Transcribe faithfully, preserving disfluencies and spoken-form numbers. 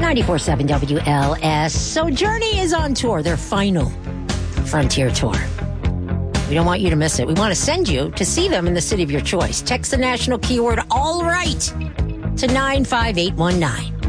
ninety-four point seven W L S. So Journey is on tour, their final Frontier tour. We don't want you to miss it. We want to send you to see them in the city of your choice. Text the national keyword, all right, to nine five eight one nine.